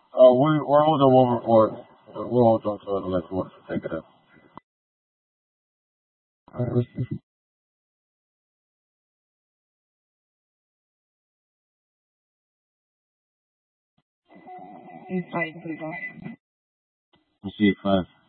we're all the over, or we'll hold on to it like wants to take it up. Alright, It's fine, please. let's see, 5.